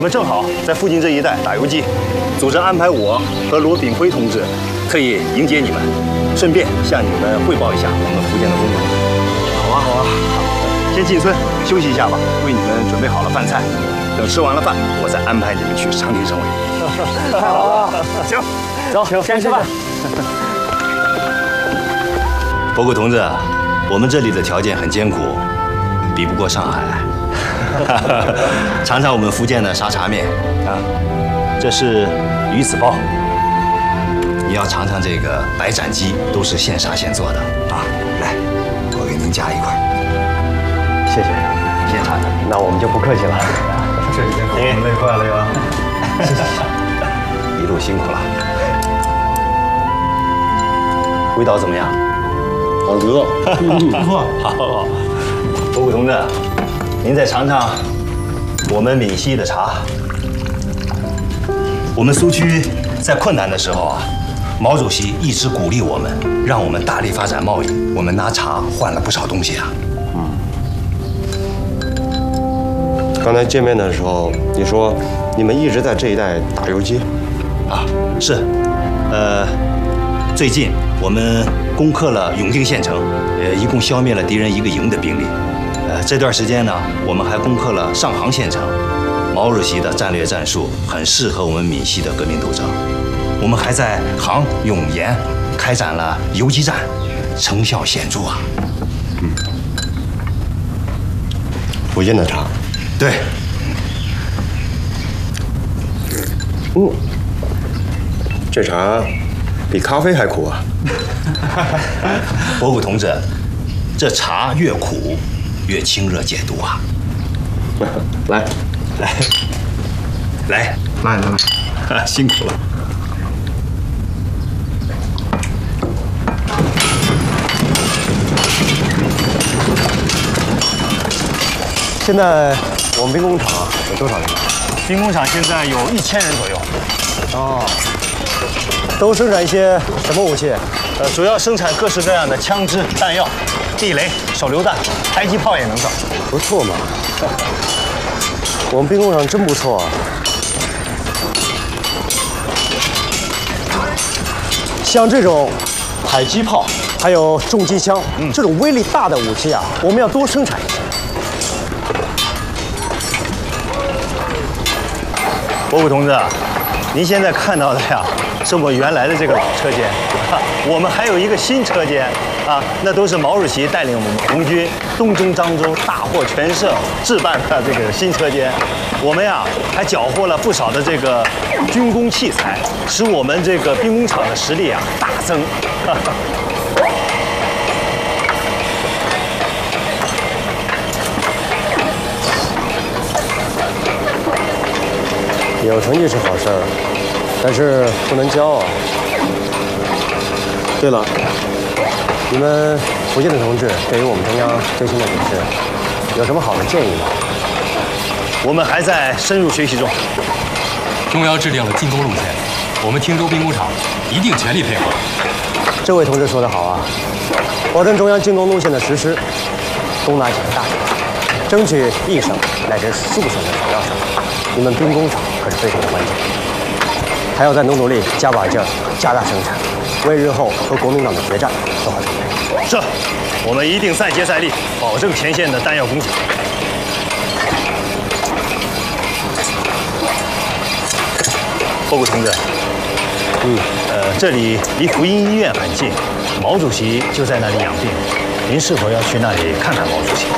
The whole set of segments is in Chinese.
我们正好在附近这一带打游击，组织安排我和罗炳辉同志特意迎接你们，顺便向你们汇报一下我们福建的工作。好啊，好啊，先进村休息一下吧，为你们准备好了饭菜。等吃完了饭，我再安排你们去长亭省委。 太好了， 行， 走，先吃饭。 伯古同志，我们这里的条件很艰苦，比不过上海。尝尝我们福建的沙茶面啊，这是鱼子包。你要尝尝这个白斩鸡，都是现杀现做的啊。来，我给您夹一块。 谢谢， 先尝尝。 那我们就不客气了。 这几天可我们累坏了呀！ 谢谢，一路辛苦了。味道怎么样？ 好吃，不错。 好，伯古同志，您再尝尝我们闽西的茶。我们苏区在困难的时候啊，毛主席一直鼓励我们，让我们大力发展贸易。我们拿茶换了不少东西啊。 刚才见面的时候，你说你们一直在这一带打游击， 啊，是，最近我们攻克了永定县城，一共消灭了敌人1个营的兵力。这段时间呢，我们还攻克了上杭县城。毛主席的战略战术很适合我们闽西的革命斗争。我们还在杭、永、盐开展了游击战，成效显著啊。 福建的茶， 对， 这茶比咖啡还苦啊！ 伯古同志，这茶越苦越清热解毒啊！ 来， 辛苦了。 现在我们兵工厂有多少人？ 兵工厂现在有1000人左右。 哦，都生产一些什么武器？ 主要生产各式各样的枪支、弹药、地雷、手榴弹、迫击炮也能造。 不错嘛，我们兵工厂真不错啊。像这种迫击炮，还有重机枪，这种威力大的武器啊，我们要多生产一些。 伯古同志，您现在看到的呀，是我原来的这个车间，我们还有一个新车间啊，那都是毛主席带领我们红军东征漳州大获全胜置办的这个新车间。我们呀还缴获了不少的这个军工器材，使我们这个兵工厂的实力啊大增。 有成绩是好事儿，但是不能骄傲。对了，你们福建的同志对于我们中央最新的指示有什么好的建议吗？ 我们还在深入学习中。 中央制定了进攻路线，我们汀州兵工厂一定全力配合。 这位同志说得好啊，保证中央进攻路线的实施，攻拿几个大省，争取1省乃至数省的首要省。你们兵工厂可是非常的关键，还要再努力，加把劲儿，加大生产，为日后和国民党的决战做好准备。 是，我们一定再接再厉，保证前线的弹药供给。伯古同志，这里离福音医院很近，毛主席就在那里养病，您是否要去那里看看毛主席？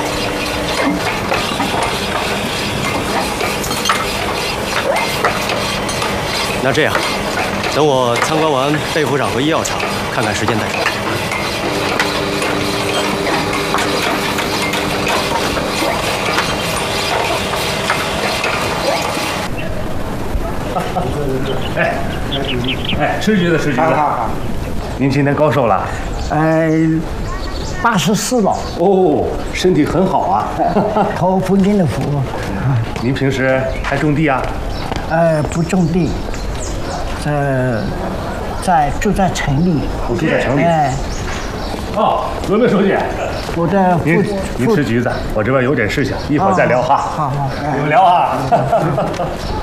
那这样，等我参观完贝副长和医药厂，看看时间再说。 吃橘子，吃橘子。 您今天高寿了 84了， 哦，身体很好啊。 托父亲的福。 您平时还种地啊？ 不种地，住在城里。 住在城里。 哦，罗明书记， 我在您吃橘子，我这边有点事情，一会儿再聊哈。 好， 你们聊哈。